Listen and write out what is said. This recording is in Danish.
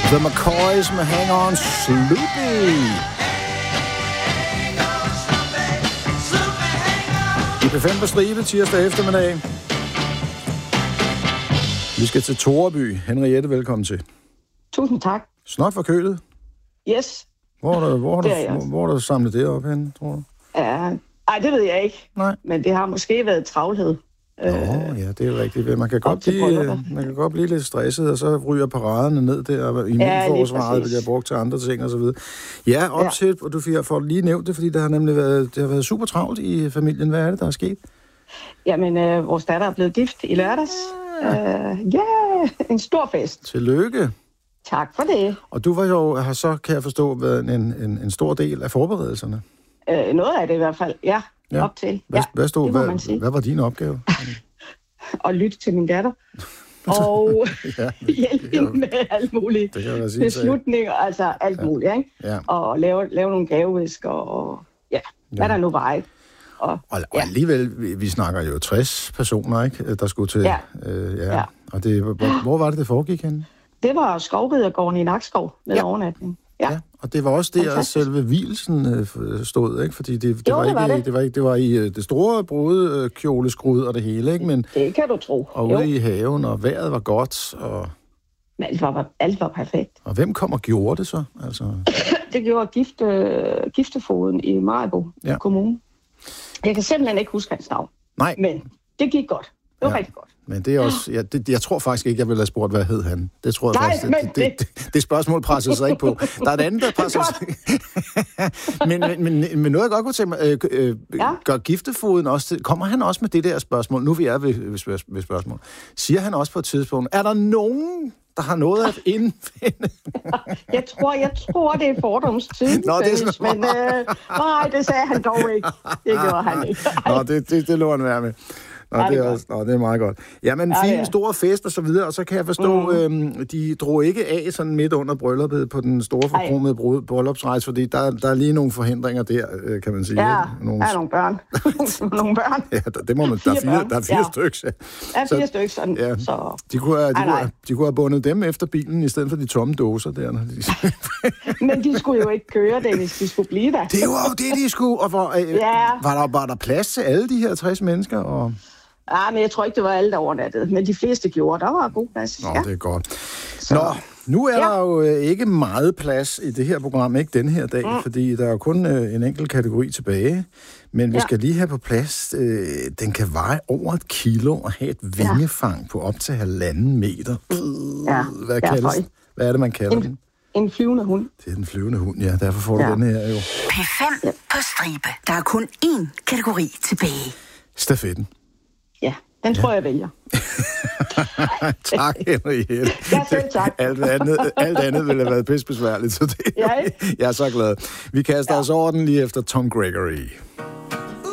The McCoys med Hang On Sloopy. I P5 på stribe tirsdag eftermiddag. Vi skal til Toreby. Henriette, velkommen til. Tusind tak. Snot forkølet. Yes. Hvor har du samlet det op henne, tror du? Ja, ej, det ved jeg ikke. Nej. Men det har måske været travlhed. Ja, det er rigtigt. Man kan godt blive lidt stresset, og så ryger paraderne ned der, og immunforsvaret bliver brugt til andre ting og så videre. Ja, op til, og du får lige nævnt det, fordi det har været super travlt i familien. Hvad er det, der er sket? Jamen, vores datter er blevet gift i lørdags. En stor fest. Tillykke. Tak for det. Og du har så, kan jeg forstå, været en stor del af forberedelserne. Noget af det i hvert fald, ja. Op til. Hvad var din opgave? At lytte til min datter. Og hjælpe hende med alt muligt. Beslutninger, altså alt muligt, ikke? Ja. Og lave nogle gavevisker, og hvad der nu var, ikke? Og alligevel, vi snakker jo 60 personer, ikke? Der skulle til. Ja. Og hvor var det foregik henne? Det var Skovridergården i Nakskov med overnatning. Ja, og det var også der selve hvilsen stod, ikke? Fordi det var i det store brudekjoleskrud og det hele, ikke? Men det kan du tro. Og ude i haven, og vejret var godt, og men alt var perfekt. Og hvem kom og gjorde det så? Altså det gjorde giftefoden i Maribo Kommune. Jeg kan simpelthen ikke huske hans navn. Nej. Men det gik godt. Det var rigtig godt. Men det er også... jeg tror faktisk ikke, jeg ville have spurgt, hvad hed han. Det tror jeg faktisk... Det spørgsmål presser sig ikke på. Der er et andet, der presser sig... men noget, jeg godt kunne tænke mig... gør giftefoden også... Kommer han også med det der spørgsmål? Nu vi er ved spørgsmål. Siger han også på et tidspunkt, er der nogen, der har noget at indfinde? jeg tror, det er fordomstid. Nå, det er sådan... Men nej, det sagde han dog ikke. Det gjorde han ikke. Nå, det lå han være med. Det er meget godt. Jamen, fin stor fest og så videre, og så kan jeg forstå, de drog ikke af sådan midt under brylluppet på den store forkromede bryllupsrejse, fordi der er lige nogle forhindringer der, kan man sige. Ja, der er nogle børn. nogle børn. Ja, det må man. Der er 4 stykker. Ja, 4 stykker sådan. Ja, så. De kunne have bundet dem efter bilen, i stedet for de tomme dåser der. Men de skulle jo ikke køre det, hvis de skulle blive der. Det var jo det, de skulle. Og var der plads til alle de her 60 mennesker? Og ja, men jeg tror ikke, det var alle, der overnattede. Men de fleste gjorde. Der var god plads. Nå, det er godt. Nå, nu er der jo ikke meget plads i det her program, ikke den her dag, fordi der er jo kun en enkelt kategori tilbage. Men vi skal lige have på plads, den kan veje over 1 kilo og have et vingefang på op til 1,5 meter. Hvad er det, man kalder den? En flyvende hund. Det er den flyvende hund, ja. Derfor får du den her jo. P5 på stribe. Der er kun én kategori tilbage. Stafetten. Ja, den tror jeg vælger. Tak, Henriette. Ja, selv tak. Alt andet ville have været pissebesværligt, så det. Jeg er så glad. Vi kaster os over den lige efter Tom Gregory.